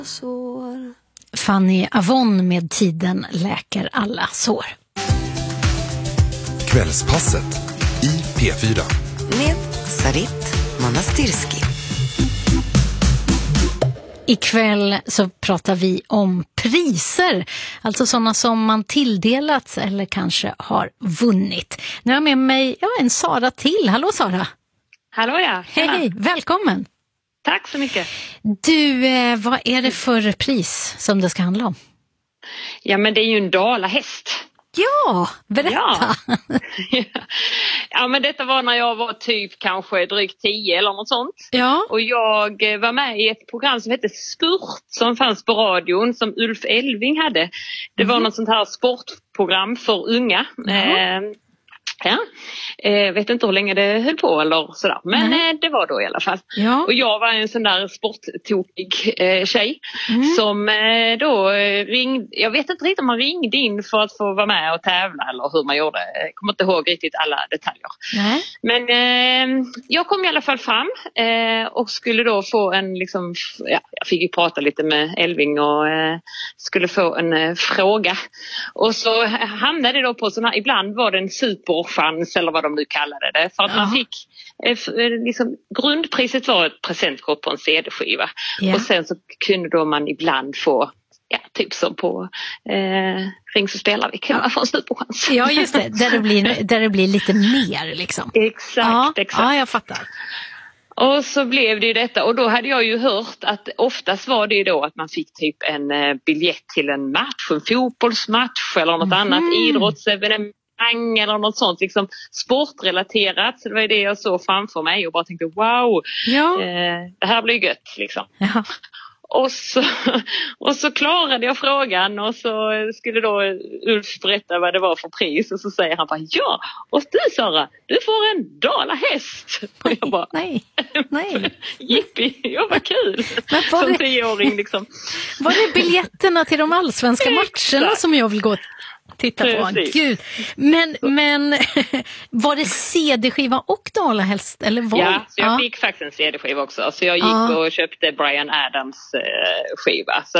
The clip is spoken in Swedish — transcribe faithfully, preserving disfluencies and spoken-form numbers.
sår. Fanny Avon med Tiden läker alla sår. Kvällspasset i P fyra. Med Sarit Manastirski. Ikväll så pratar vi om priser, alltså sådana som man tilldelats eller kanske har vunnit. Nu har jag med mig ja, en Sara till. Hallå Sara! Hallå ja! Hej, välkommen! Tack så mycket! Du, eh, vad är det för pris som det ska handla om? Ja men det är ju en dalahäst. Ja, berätta! Ja. ja men detta var när jag var typ kanske drygt tio eller något sånt. Ja. Och jag var med i ett program som hette Spurt som fanns på radion som Ulf Elving hade. Det var mm. något sånt här sportprogram för unga. Mm. Eh, Ja, jag vet inte hur länge det höll på eller sådär, men mm. det var då i alla fall. Ja. Och jag var en sån där sporttokig eh, tjej mm. som eh, då ringde, jag vet inte riktigt om man ringde in för att få vara med och tävla eller hur man gjorde, jag kommer inte ihåg riktigt alla detaljer. Mm. Men eh, jag kom i alla fall fram eh, och skulle då få en liksom, ja, jag fick ju prata lite med Elving och eh, skulle få en eh, fråga. Och så hamnade det då på sån här, ibland var det en super chans eller vad de nu kallade det. För att ja. man fick eh, liksom, grundpriset var ett presentkort på en C D-skiva. Ja. Och sen så kunde då man ibland få ja, typ som på eh, Ring så spelar vi kan ja. man få en superchans. Ja just det, där det blir, där det blir lite mer liksom. Exakt, ja. exakt. Ja, jag fattar. Och så blev det ju detta och då hade jag ju hört att oftast var det ju då att man fick typ en eh, biljett till en match, en fotbollsmatch eller något mm. annat idrottsevenemang eller något sånt liksom sportrelaterat, så det var det jag såg framför mig och bara tänkte wow, ja. eh, det här blir gött liksom. Ja. Och så, och så klarade jag frågan och så skulle då Ulf berätta vad det var för pris och så säger han bara ja, och du Sara, du får en dalahäst. Och jag bara nej, nej. Jippi, ja vad kul. Som tioåring liksom. Var det biljetterna till de allsvenska matcherna som jag vill gå titta på? Precis. Gud. Men, men var det C D-skiva och dalahäst? Eller var? Ja, så jag ja. fick faktiskt en C D-skiva också. Så jag gick ja. och köpte Bryan Adams eh, skiva. Så